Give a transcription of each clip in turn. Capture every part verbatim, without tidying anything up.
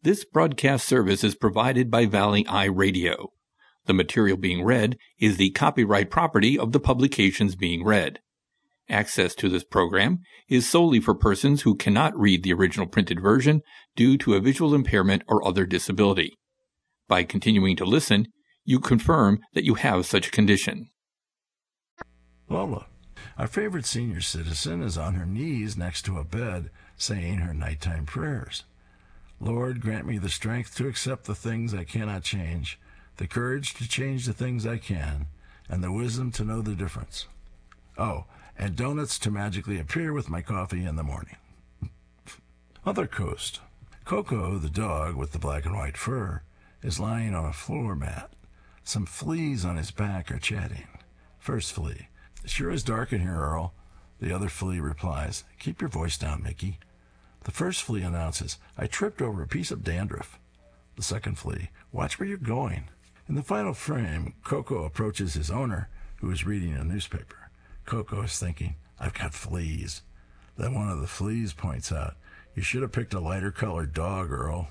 This broadcast service is provided by Valley Eye Radio. The material being read is the copyright property of the publications being read. Access to this program is solely for persons who cannot read the original printed version due to a visual impairment or other disability. By continuing to listen, you confirm that you have such a condition. Lola, our favorite senior citizen, is on her knees next to a bed saying her nighttime prayers. Lord, grant me the strength to accept the things I cannot change, the courage to change the things I can, and the wisdom to know the difference. Oh, and donuts to magically appear with my coffee in the morning. Other coast. Coco, the dog with the black and white fur, is lying on a floor mat. Some fleas on his back are chatting. First flea. It sure is dark in here, Earl. The other flea replies, keep your voice down, Mickey. The first flea announces, I tripped over a piece of dandruff. The second flea, watch where you're going. In the final frame, Coco approaches his owner, who is reading a newspaper. Coco is thinking, I've got fleas. Then one of the fleas points out, you should have picked a lighter colored dog, Earl.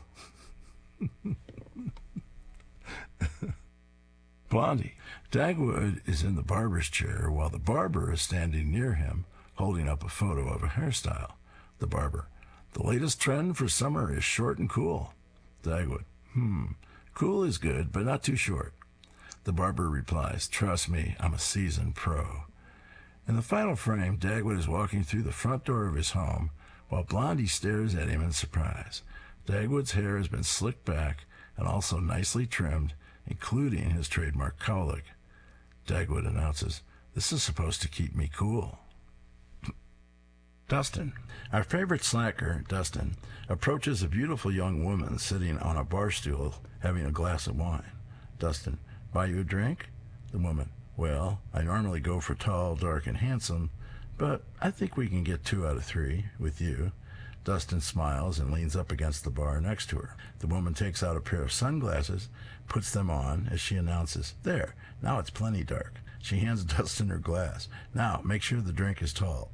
Blondie. Dagwood is in the barber's chair while the barber is standing near him, holding up a photo of a hairstyle. The barber. The latest trend for summer is short and cool. Dagwood. Hmm. Cool is good, but not too short. The barber replies, trust me, I'm a seasoned pro. In the final frame, Dagwood is walking through the front door of his home while Blondie stares at him in surprise. Dagwood's hair has been slicked back and also nicely trimmed, including his trademark cowlick. Dagwood announces, this is supposed to keep me cool. Dustin. Our favorite slacker, Dustin, approaches a beautiful young woman sitting on a bar stool having a glass of wine. Dustin. Buy you a drink? The woman. Well, I normally go for tall, dark, and handsome, but I think we can get two out of three with you. Dustin smiles and leans up against the bar next to her. The woman takes out a pair of sunglasses, puts them on as she announces, there, now it's plenty dark. She hands Dustin her glass. Now, make sure the drink is tall.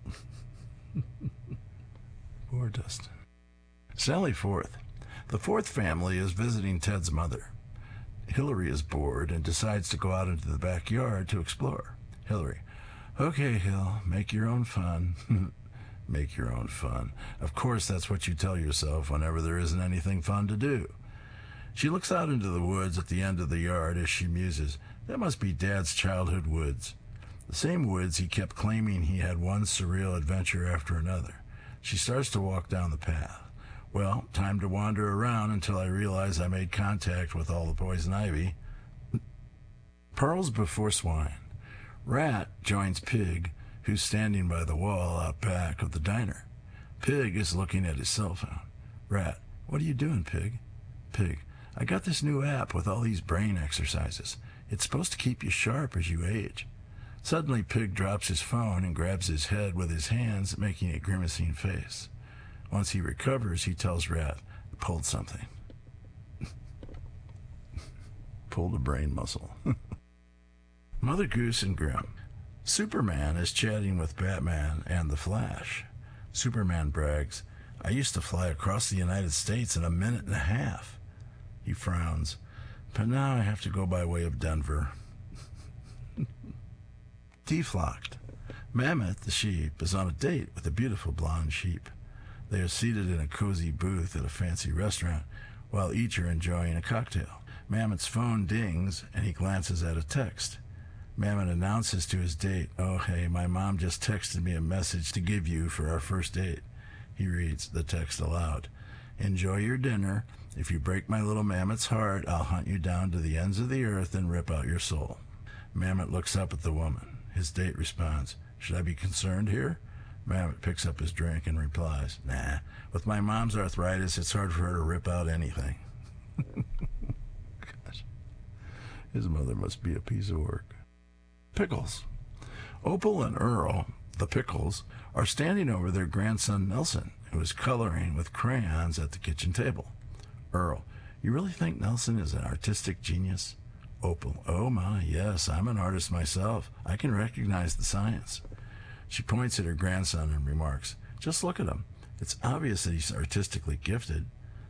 Poor Dustin. Sally Forth. The Forth family is visiting Ted's mother. Hillary is bored and decides to go out into the backyard to explore. Hillary. Okay, Hill, make your own fun. Make your own fun. Of course, that's what you tell yourself whenever there isn't anything fun to do. She looks out into the woods at the end of the yard as she muses, that must be Dad's childhood woods. The same woods he kept claiming he had one surreal adventure after another. She starts to walk down the path. Well, time to wander around until I realize I made contact with all the poison ivy. Pearls before swine. Rat joins Pig, who's standing by the wall out back of the diner. Pig is looking at his cell phone. Rat, what are you doing, Pig? Pig, I got this new app with all these brain exercises. It's supposed to keep you sharp as you age. Suddenly, Pig drops his phone and grabs his head with his hands, making a grimacing face. Once he recovers, he tells Rat, pulled something. Pulled a brain muscle. Mother Goose and Grim. Superman is chatting with Batman and the Flash. Superman brags, I used to fly across the United States in a minute and a half. He frowns, but now I have to go by way of Denver. Deflocked. Mammoth, the sheep, is on a date with a beautiful blonde sheep. They are seated in a cozy booth at a fancy restaurant while each are enjoying a cocktail. Mammoth's phone dings and he glances at a text. Mammoth announces to his date, oh hey, my mom just texted me a message to give you for our first date. He reads the text aloud. Enjoy your dinner. If you break my little Mammoth's heart, I'll hunt you down to the ends of the earth and rip out your soul. Mammoth looks up at the woman. His date responds, should I be concerned here? Mammoth picks up his drink and replies, nah, with my mom's arthritis, it's hard for her to rip out anything. Gosh, his mother must be a piece of work. Pickles. Opal and Earl, the Pickles, are standing over their grandson Nelson, who is coloring with crayons at the kitchen table. Earl, you really think Nelson is an artistic genius? Opal, oh my, yes, I'm an artist myself. I can recognize the science. She points at her grandson and remarks, just look at him. It's obvious that he's artistically gifted.